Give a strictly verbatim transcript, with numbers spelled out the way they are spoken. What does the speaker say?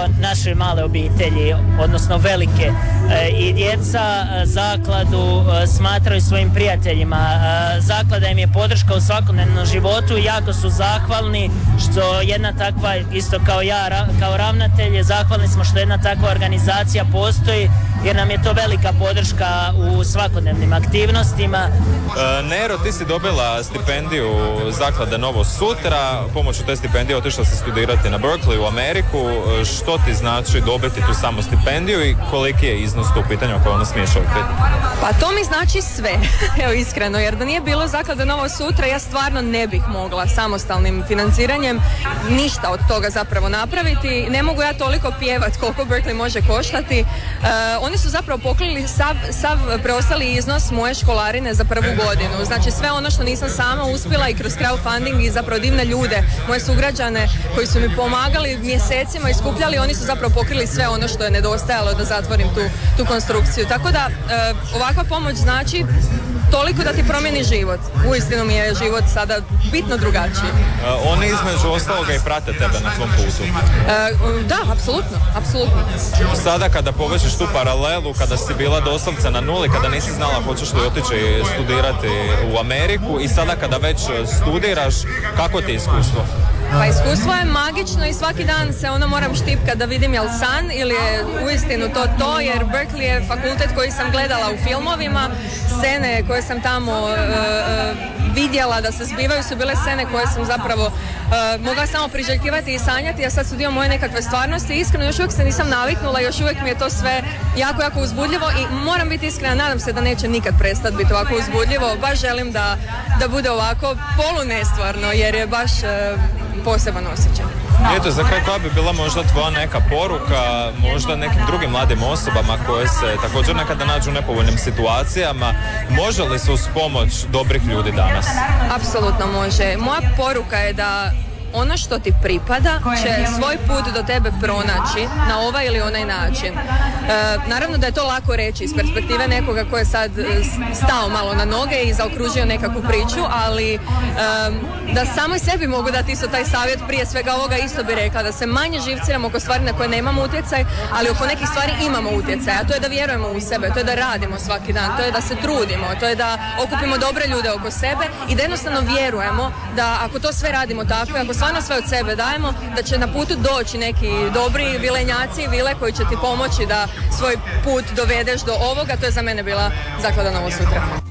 naše male obitelji, odnosno velike i djeca zakladu smatraju svojim prijateljima. Zaklada im je podrška u svakodnevnom životu i jako su zahvalni što jedna takva, isto kao ja kao ravnatelj, zahvalni smo što jedna takva organizacija postoji jer nam je to velika podrška u svakodnevnim aktivnostima. E, Nero, ti si dobila stipendiju Zaklade Novo sutra, pomoću te stipendije otišla si studirati na Berkeley u Ameriku. Što ti znači dobiti tu samu stipendiju i koliki je iznos tu u pitanju koje ono smiješ otkriti? Pa to mi znači sve, evo iskreno, jer da nije bilo Zaklade Novo sutra ja stvarno ne bih mogla samostalnim financiranjem ništa od toga zapravo napraviti. Ne mogu ja toliko pjevat koliko Berkeley može koštati. Uh, oni su zapravo pokrili sav, sav preostali iznos moje školarine za prvu godinu. Znači sve ono što nisam sama uspjela i kroz crowdfunding i zapravo divne ljude, moje sugrađane koji su mi pomagali mjesecima i skupljali, oni su zapravo pokrili sve ono što je nedostajalo da zatvorim tu, tu konstrukciju. Tako da uh, ovakva pomoć znači toliko da ti promijeni život. Uistinu mi je život sada bitno drugačiji. Uh, oni između ostaloga i prate tebe na tvom putu. Uh, da, apsolutno, apsolutno. Sada kada povežeš tu paralelu, kada si bila doslovce na nuli, kada nisi znala hoćeš li otići studirati u Ameriku i sada kada već studiraš, kako ti je iskustvo? Pa iskustvo je magično i svaki dan se ono moram štipkat da vidim jel san ili je uistinu to to, jer Berkeley je fakultet koji sam gledala u filmovima, scene koje sam tamo uh, uh, vidjela da se zbivaju su bile scene koje sam zapravo uh, mogla samo priželjkivati i sanjati, a sad su dio moje nekakve stvarnosti. Iskreno još uvijek se nisam naviknula, još uvijek mi je to sve jako, jako uzbudljivo i moram biti iskrena, nadam se da neće nikad prestati biti ovako uzbudljivo, baš želim da, da bude ovako polunestvarno jer je baš uh, poseban osjećaj. Eto, za kraj koja bi bila možda tvoja neka poruka, možda nekim drugim mladim osobama koje se također nekada nađu u nepovoljnim situacijama, može li se uz pomoć dobrih ljudi danas? Apsolutno može. Moja poruka je da ono što ti pripada će svoj put do tebe pronaći na ovaj ili onaj način. E, naravno da je to lako reći iz perspektive nekoga ko je sad stao malo na noge i zaokružio nekakvu priču, ali e, da samo sebi mogu dati isto taj savjet prije svega ovoga, isto bi rekla da se manje živciramo oko stvari na koje nemamo utjecaj, ali oko nekih stvari imamo utjecaj, a to je da vjerujemo u sebe, to je da radimo svaki dan, to je da se trudimo, to je da okupimo dobre ljude oko sebe i da jednostavno vjerujemo da ako to sve radimo tako, ako stvarno sve od sebe dajemo, da će na putu doći neki dobri vilenjaci i vile koji će ti pomoći da svoj put dovedeš do ovoga. To je za mene bila Zaklada Novo sutra.